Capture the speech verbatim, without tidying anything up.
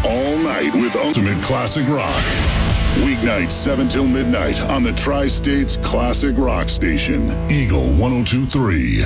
all night with Ultimate Classic Rock. Weeknights seven till midnight on the Tri-States Classic Rock Station, Eagle one oh two point three.